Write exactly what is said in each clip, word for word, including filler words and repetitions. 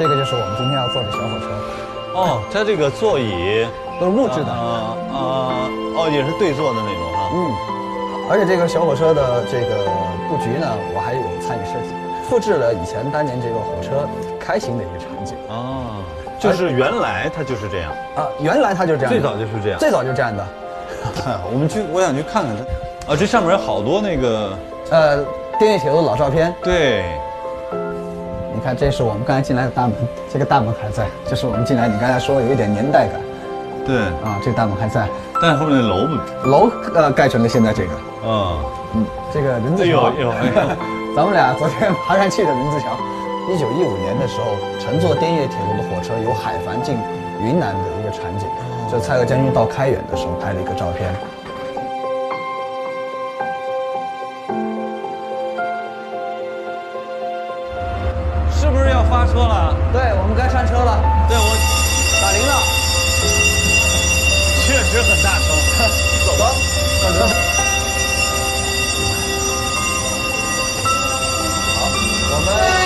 这个就是我们今天要坐的小火车。 哦，它这个座椅都是木质的。 啊啊哦，也是对坐的那种哈。 嗯，而且这个小火车的这个布局呢，我还有参与设计，复制了以前当年这个火车开行的一个场景。 啊，就是原来它就是这样啊，原来它就是这样， 最早就是这样， 最早就这样的。 我们去，我想去看看它。啊，这上面有好多那个呃电铁路的老照片。 对。 你看，这是我们刚才进来的大门，这个大门还在，这是我们进来。你刚才说有一点年代感。 对。 啊，这个大门还在， 但后面那楼楼呃盖成了现在这个。 啊， 嗯，这个人字桥。 哎呦哎呦哎呦！ 咱们俩昨天爬上去的人字桥。一九一五年的时候，乘坐滇越铁路的火车由海防进云南的一个场景，就蔡锷将军到开远的时候拍了一个照片。 是不是要发车了？ 对，我们该上车了。 对，我打铃了。 确实很大声。 走吧，上车。好，我们。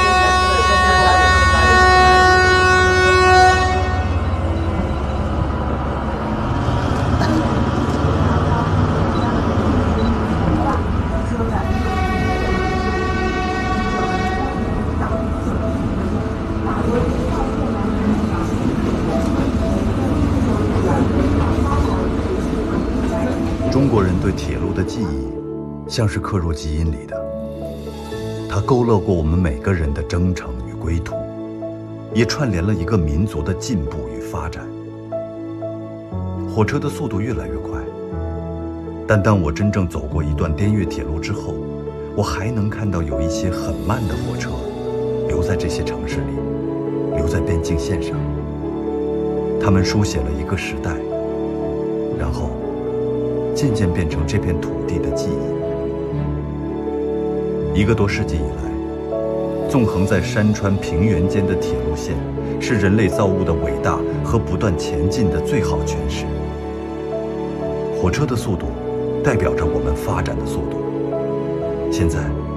中国人对铁路的记忆，像是刻入基因里的。它勾勒过我们每个人的征程与归途，也串联了一个民族的进步与发展。火车的速度越来越快，但当我真正走过一段滇越铁路之后，我还能看到有一些很慢的火车留在这些城市里，留在边境线上。他们书写了一个时代，然后渐渐变成这片土地的记忆。一个多世纪以来，纵横在山川平原间的铁路线，是人类造物的伟大和不断前进的最好诠释。火车的速度，代表着我们发展的速度。现在，